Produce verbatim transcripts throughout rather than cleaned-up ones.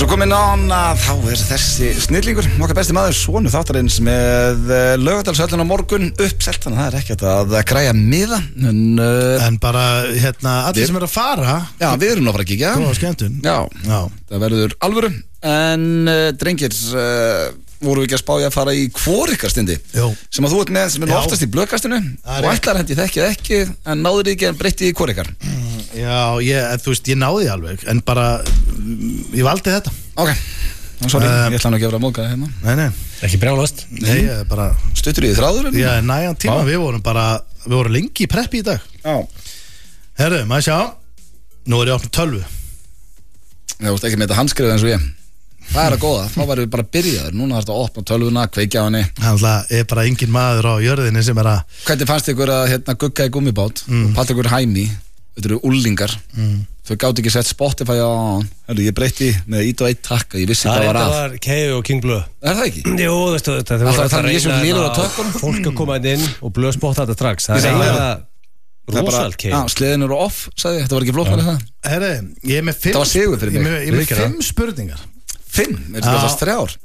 Svo komin án að þá er þessi snillingur, okkar besti maður, Svonu þáttarins með Laugardalshöllin á morgun uppselt, þannig að það er ekkert að græja miða en, uh, en bara, hérna, allir við, sem er að fara Já, við erum að fara að kíkja Góða skemmtun Já, Já. það verður alvöru En uh, drengir, uh, voru við ekki að spája að fara í hvor ykkar stindi Jó. Sem að þú ert með, sem er oftast í blöðkastinu Og ætlar hendi þekkið ekki, en náður ekki en breytti í hvor ykkar Já, ég, þú veist, ég náði alveg En bara, ég valdi þetta Ok, sorry, um, ég ætla hann ekki að vera að móka hérna Nei, nei Ekki brjálast Nei, ég er bara Stuttur í því þráður Já, nægan tíma, Vá. við vorum bara Við vorum lengi í preppi í dag Já Herru, maður sjá Nú er ég opnað tölvu Já, þú veist ekki með þetta handskrifið eins og ég Það er að góða, þá verðum við bara byrjaður Núna þarfst að opna tölvuna, kveikja á henni Það er bara engin maður á jörðinni sem er að Hvernig fannst ykkur að hérna, gugga í gummibát mm. og palla ykkur hæmi Þetta eru úllingar mm. Þau gátt ekki sett Spotify á Hörru, ég breytti með ít og eitt takk Ég vissi hvað var að Það var K O og King Blue Er það ekki? Jú, þú veist þetta Það var það ég sem líður á tökkunum Fólk að koma inn og Blue spotta þetta strax Það er eiginlega rosalt K O Já, sleðin eru off, sagði Þetta var ekki flott með það Herru, ég er með fimm Það var sigur fyrir mig Ég er með fimm spurningar Fimm? Er þetta alltaf þrjár?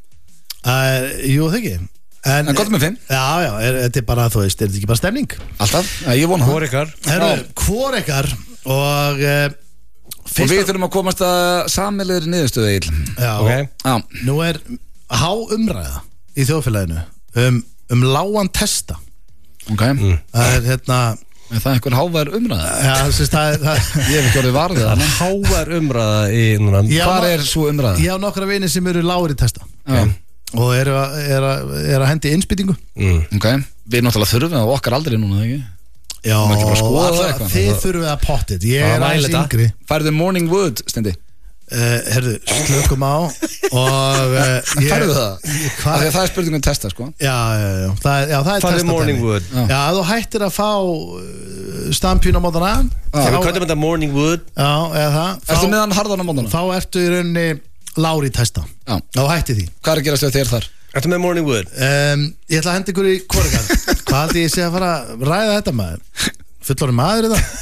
Jú, það ekki En, en gott með fimm Já, já, er, þetta er bara, þú veist, er þetta ekki bara stemning? Alltaf, ja, ég vona Hvor ykkar Herru, hvor ykkar Og uh, Og við þurfum að komast að sameilegri niðurstöðu Egill. Já, okay. Já, nú er há umræða í þjóðfélaginu um, um lágan testa Ok mm. Það er hérna Er það einhver hávær umræða? Já, þess að það Ég hef ekki orðið varðið Það er hávær umræða í núna Hvar er svo umræða? Ég á nokkra vini sem eru lágir í testa okay. Og eru að, er að, er að hendi innspýtingu mm. Ok, við náttúrulega þurfum að okkar aldrei núna, ekki? Já, þið þurfum við að pottit Ég er aðeins yngri Færðu morning wood, Steindi? Uh, herðu, slökum á Og uh, ég, Færðu það? Það er, það er spurningum testa, sko Já, já, já, það, já, það er Færðu morning wood Já, já þú hættir að fá uh, stampjún á mótana Þegar við kvöldum þetta morning wood Já, eða það Ertu meðan harðan á mótana? Þá ertu í rauninni lári testa Já Þá hætti því Hvað er að gera stöð þér þar? Ertu með morning wood? Um, ég ætla að henda ykkur í hvoregar Hvað ætla ég sé að fara að ræða þetta maður? Fullorinn maður í það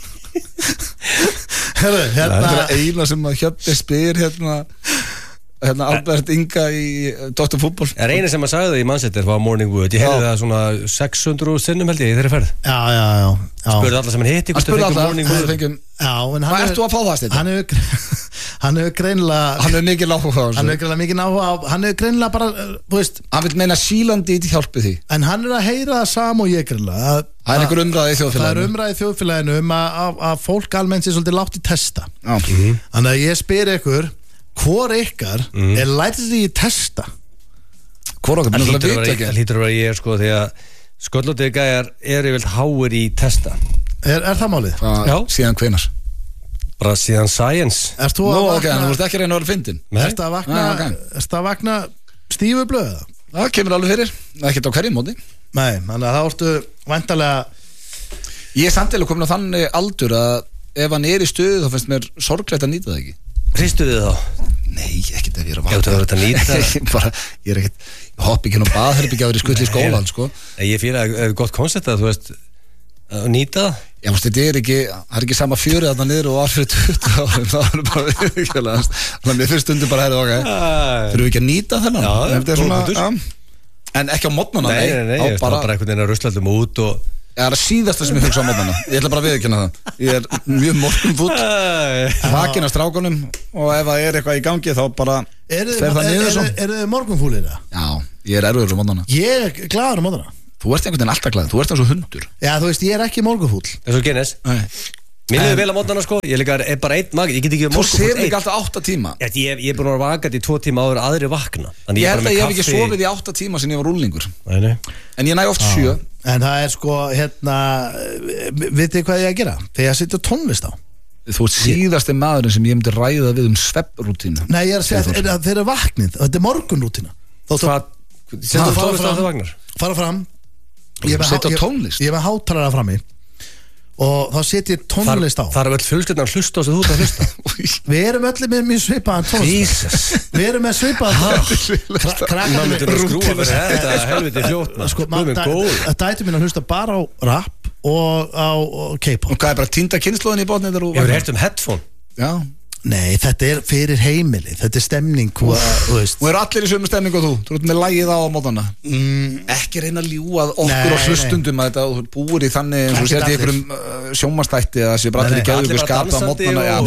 Herru, hérna Það er eina sem að Hjöppi spyr hérna Hérna Albert Inga í doktor Fútból Það er eina sem að sagði það í Manchester var morning wood Ég heyrði það svona sex hundruð sinnum held ég í þeirri ferð Já, já, já, já. Spurði alla sem hann hitti Hann spurði alla fengjum... Já, en Hvað ert þú að fá það stið? Hann hefur Hann hefur greinilega Hann hefur mikið áhuga Hann hefur greinilega mikið áhuga Hann hefur greinilega bara, þú veist Hann vil meina sílandi í hjálpi því En hann er að heyra það sam og ég greinilega Það er einhver umræði í þjóðfélaginu Það er umræði í þjóðfélaginu um að, að, að fólk almennt sé svolítið látt í testa Þannig að ég spyr ykkur Hvor ykkar mm. er lætið í testa? Hvor okkar? Það hlýtur að vera ég sko Því að sköllótið gæjar eru vel háir í testa Er, er það málið? Já Síðan hvenar? Bara síðan science Erst þú að Nú, vakna ok, þú veist ekki að reyna að vera fyndin Erst þú að vakna, ah, okay. Erst að vakna stífu blöða? Það kemur alveg fyrir Ekkert á hverjum móti Nei, þannig að það vortu væntalega Ég er samtilega komin á þannig aldur að ef hann er í stuðu þá finnst mér sorglegt að nýta það ekki Hristu þið þá? Nei, ekkert ef ég er að vakna Ég er að nýta bara, Ég er ekkert Ég hopp ekki nú baðherbyggja að vera í skull í skólan sko. Ég fyrir að það er gott koncept að þú veist að nýta það Já, veist, þetta er ekki, það er ekki sama fjörið þarna niður og var fyrir tuttugu árum, það er bara viðkjölega, þannig að mér fyrir stundu bara herrið okkar, þurfum við ekki að nýta þennan? Já, þetta er svona, ja, en ekki á mótnana, nei, nei, nei, nei, ég bara, bara einhvern veginn að ruslaldum út og... Já, það er síðasta sem ég hugsa á mótana, ég ætla bara að viðkjöna það, ég er mjög morgunfúll, vakinn á strákunum og ef það er eitthvað í gangi þá bara fer það niður svo. Eru þið morgunfúlir það? Já, ég er erfiður á mótana. Ég er glaður á mótana. Þú ert einhvern veginn alltaf glæð, þú ert eins og hundur. Já, þú veist, ég er ekki morgunfúll. Það er svo Guinness. Mér er vel á mótana sko, ég líka er bara einn mag, ég get ekki morgunfúll. Þú sefur ekki alltaf átta tíma. Ég, ég, ég er búin að vera vakandi í tvo tíma áður aðri vakna. Ég held að ég hef ekki sofið í átta tíma sem ég var rúllingur. Nei, nei. En ég næ oft sjö. En það er sko, hérna, vitið hvað ég að gera? Þegar ég setja tónlist á. Þú ert síðasti maðurinn sem ég myndi ræða við um svefnrútínu. Nei, ég er að segja að þeir eru vaknið, þetta er morgunrútína. Fara fram. Ég er með hátalara frammi og þá setjum ég tónlist á. Það er öll fjölskyldan að hlusta á sem þú ert að hlusta. Við erum öll með mjög svipaðan tónlist. Við erum með svipaðan tónlist. Maður myndir að skrúa fyrir þetta helviti fljótt. Dæti mín að hlusta bara á rap og á K-pop. Og hvað er bara týnda kynnslóðin í botni? Ég hefur heyrt um headphone. Já. Nei, þetta er fyrir heimili, þetta er stemning og, og eru allir í sömu stemning og þú þú ert með lagið á á mótana mm. ekki reyna að ljúga okkur á hlustundum að þetta búir í þannig eins og sér í einhverjum uh, sjónvarstætti að það sé bara allir í geðugu skapi á mótana ja,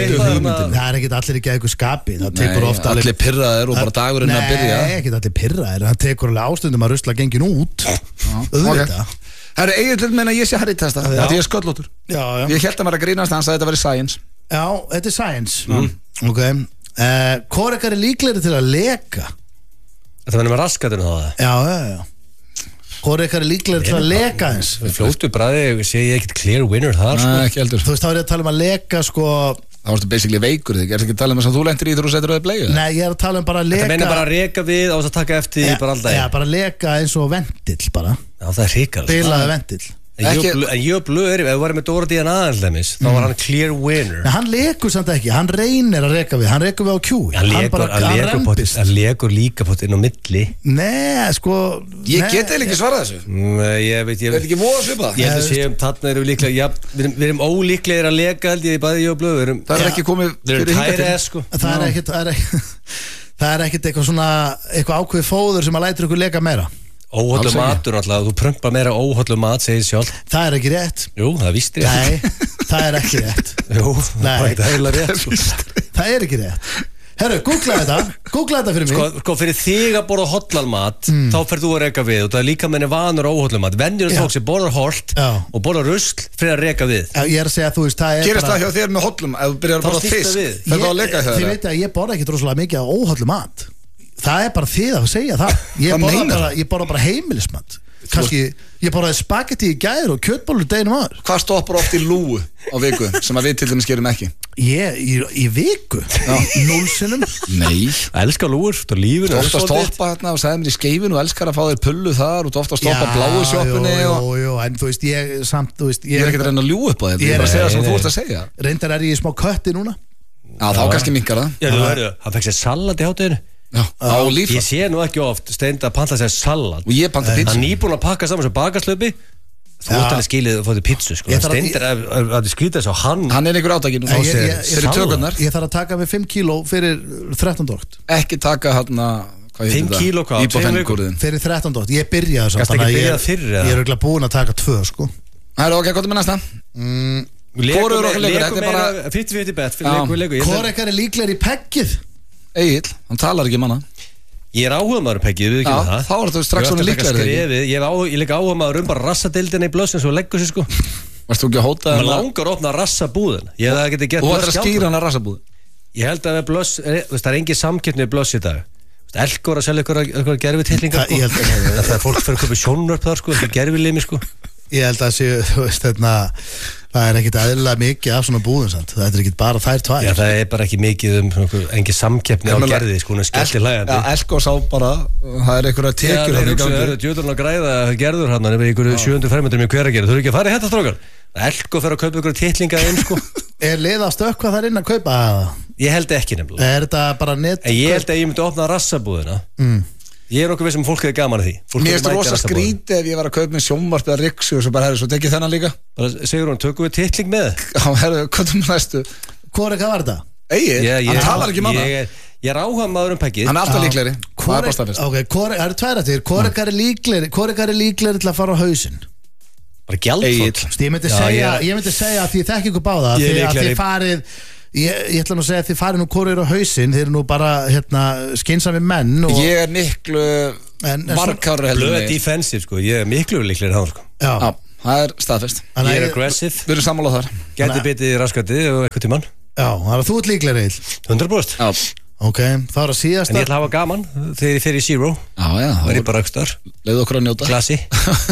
það er ekkert allir í geðugu skapi það tekur Nei, ofta allir pirraðir og bara dagurinn að byrja Nei, ekkert allir pirraðir, það tekur alveg ástundum að rusla gengin út auðvitað Það er eiginlega meina ég sé Harry testa þetta ég er sköllóttur ég held að maður að grínast að hann sagði þetta væri science Já, þetta er science mm. Ok uh, Hvor ekkar er líklegri til að leka? Þetta verður með raskatunum þá það Já, já, já Hvor ekkar er líklegri til að leka eins? Fljóttu bræði sé ég ekkert clear winner þar Nei, ekki heldur Þú veist, þá er ég að tala um að leka sko Það varstu basically veikur þig, er það ekki að tala um þess að þú lendir í þegar þú setur auðvitað bleiðu? Nei, ég er að tala um bara að leka Þetta meina bara að reka við á þess að taka eftir ja, bara alltaf Já, bara að leka eins og vendill bara Já, það er hrikar Bilaði vendill En ég og Blöð er, ef við varum með Dóra D N A aðeins, þá var hann clear winner. Nei, hann lekur samt ekki, hann reynir að reka við, hann rekur við á Q. Hann lekur, hann lekur, potið, hann lekur líka potið inn á milli. Nei, sko... Ég nei, get eða ekki svarað þessu. Nei, ég veit, ég... Veit ekki voða svipa? Ég held að séum, þarna erum við líklega, já, við erum, við erum ólíklegir að leka, held ég, bæði ég og Blöð, við erum... Það er ekki komið fyrir hingað til. Það er ekkert, það er ekkert, það er ekkert eitthvað svona, eitthvað ákveð fóður sem að lætur ykkur leka meira. Óhóllu matur alltaf, þú prumpar meira óhóllu mat, segir sjálf. Það er ekki rétt. Jú, það víst rétt. Nei, það er ekki rétt. Jú, það er heila rétt. Það er ekki rétt. Herru, googla þetta, googla þetta fyrir mig. Sko, sko fyrir þig að borða hollan mat, mm. þá ferð þú að reka við og það er líka menni vanur óhóllu mat. Venjur fólk sem borðar holt og borðar rusl fyrir að reka við. Já, ég er að segja að þú veist, það er Gerist bara... það hjá þér með hollum, ef þú byrjar að borða fisk, það er það að leka hjá þér. Þið veit að ég borða ekki droslega mikið af óhollu mat. Það er bara þið að segja það. Ég borða bara, ég borða bara heimilismat. Kanski, ég borðaði spagetti í gær og kjötbollur deginum aður. Hvað stoppar oft í lúu á viku sem að við til dæmis gerum ekki? Ég, í, í viku? Núlsinum? Nei. Elskar lúur, þú er lífur. Þú ofta að stoppa hérna og segja mér í skeifinu og elskar að fá þér pullu þar og þú ofta að stoppa bláu sjoppunni. Já, jú, jú, en þú veist, ég samt, þú veist. Ég er ekkert að reyna að ljú upp á þetta, ég er bara að segja það sem þú ert að segja. Reyndar er ég í smá kötti núna. Já, þá kannski minkar það. Já, þú verður, hann fekk sér salat í hátteginu. Já, á lífa. Ég sé nú ekki oft Steind að panta sér salat. Og ég panta pizza. Hann nýbúin að pakka saman sem bakaslöpi. Þú ert alveg skilið að fá þér pizza sko. Steind er að, að, að skrýta þess á hann. Hann er einhver átækinn og sér fyrir tökurnar. Ég þarf að taka með fimm kíló fyrir þrettán dótt. Ekki taka hann að fimm kíló hvað? Íbúfenngurðin. Fyrir þrettán dótt. Ég byrjaði samt. Gast ekki byrjað fyrir það? Ég er örugglega búinn að taka tvö sko. Það er ok, hvað er með næsta? Mm, Hvorur okkur leikur? Þetta er bara fimmtíu fimmtíu bet fyrir leikur. Hvor ekkar er líklegri í peggið? Egil, hann talar ekki manna. Ég er áhuga maður peggið, við ekki með það. Já, þá er þetta strax svona líklegri ekki. Ég er áhuga, ég leik áhuga maður um bara rassadeildina í blössins og leggur sér sko. Varst þú ekki að hóta það? Maður langar að opna rassabúðin. Ég hef það getið gett blöss. Og það er að skýra hann að rassabúðin. Ég held að blöss, það er engin samkeppni í blöss í dag. Elkor að selja eitthvað gerfithillingar sko. Það er fólk fyrir að köpa sjónvörp þar sko, þetta er gerfilimi sko. Ég held að sé, þú veist, þarna það er ekkit eðlilega mikið af svona búðum sant? Það er ekkit bara þær tvær. Já, það er bara ekki mikið um engin samkeppni á gerði sko, hún er skellti hlægandi. Já, Elko sá bara, það er einhverja tekjur hann í gangi. Já, það er djöðurinn að græða gerður hann, það er einhverju sjö hundruð fermetrum í hver að gera. Þú eru ekki að fara í þetta strókar? Elko fer að kaupa einhverju titlinga inn sko. Er leið að stökkva þar inn að kaupa það? Ég held ekki nefnilega. Er þetta bara net? Ég held að ég myndi opna rassabúðina. Mm. Ég er okkur við sem fólk hefur gaman að því. Fólk Mér finnst rosa skrítið ef ég var að kaupa með sjónvarp eða riksu og svo bara, herru, svo tekið þennan líka. Bara, segur hún, tökum við titling með? Já, herru, hvað er næstu? Hvor er hvað var þetta? Egil, hann talar ekki manna. Ég, ég er áhuga maður um peggið. Hann er alltaf líklegri. Hvor er, ok, hvor er, það eru tværa til, hvor er líklegri, hvor er líklegri til að fara á hausinn? Bara gjaldfall. Ég myndi segja, ég myndi segja að því ég þekki ykkur báða, að þið farið Ég, ég ætla nú að segja að þið farið nú hvoru eru á hausinn. Þið eru nú bara hérna, skynsami menn og... Ég er miklu markáru heldur mig. Blöð defensive sko, ég er miklu líklegir hann sko. Já, Já það er staðfest. Ég er aggressive. Við erum sammála þar. Gæti bitið í raskati og eitthvað tímann. Já, það er þú ert líklegir Egill. hundrað prósent. Já. Ok, það er að síðast En ég ætla að hafa gaman þegar ég fer í Zero. Já, já. Það er bara aukstar. Leiðu okkur að njóta. Klassi.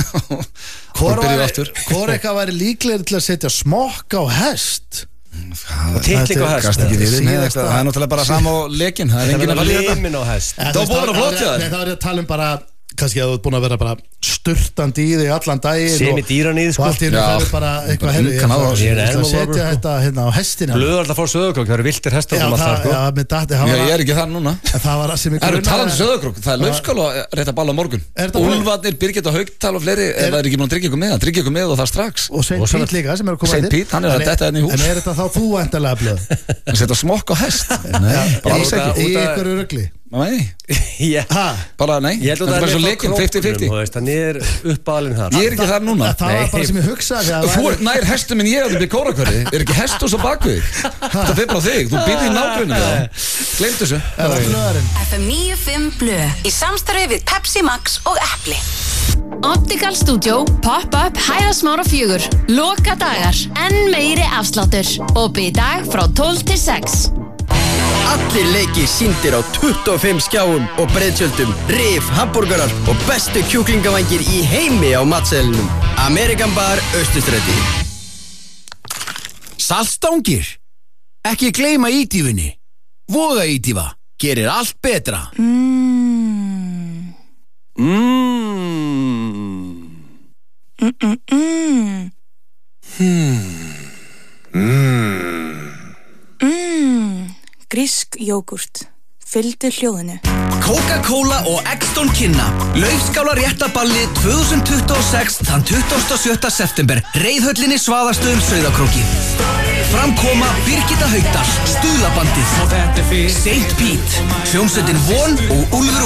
Hvor eitthvað væri líklegir til að setja smokk á hest? Og titling á hest. Það er náttúrulega bara sama á lekin. Það er enginn að limin á hest. Það er búin að flotja þér. Það er að tala um bara kannski að þú ert búin að vera bara sturtandi í þig allan daginn sem í dýranið sko og allt í henni það er bara eitthvað herri ég ætla að setja þetta hérna á hestina blöður alltaf fór söðukrok, það eru viltir hestar já, það, já, með dati já, ég er ekki þar núna það var sem það eru talandi söðukrok, það er laufskál og rétt að balla á morgun Úlfarnir, Birgit og Haugtal og fleiri ef það er ekki búin að tryggja ykkur með það, tryggja ykkur með og það strax og Saint Pete líka sem er að koma Saint Pete, hann er að detta henni í hús en er þetta þá þú endalega blöð að setja smokk á hest í ykkur rugli Nei, bara nei Ég held að það er leikin fimmtíu fimmtíu Þannig er uppalinn þar Ég er ekki þar núna Það var bara sem ég hugsaði Þú er nær hestum en ég að þú byrja kórakörði Er ekki hestus á baku þig Það fyrir bara þig, þú byrja í nágrunni Glemt þessu F M níu fimm Blö Í samstarfi við Pepsi Max og Epli Optical Studio, Pop-up, Hæðasmára fjögur Loka dagar, enn meiri afsláttur Opið í dag frá tólf til sex Allir leiki sýndir á tuttugu og fimm skjáum og breiðtjöldum, rif, hamborgarar og bestu kjúklingavangir í heimi á matseðlinum. Amerikan Bar Austurstræti. Saltstangir. Ekki gleyma ítífunni. Voga ítífa. Gerir allt betra. Mmm. Mmm. Mmm. Hmm. Mmm. Mmm. Grísk jógurt. Fylgdu hljóðinu. Coca-Cola og Exton kynna. Laufskála réttaballi tvö þúsund tuttugu og sex þann tuttugasta og sjötta september. Reiðhöllinni Svaðastöðum Sauðárkróki. Framkoma Birgitta Haugdal, Stuðlabandið, Saint Pete, hljómsveitin Von og Úlfur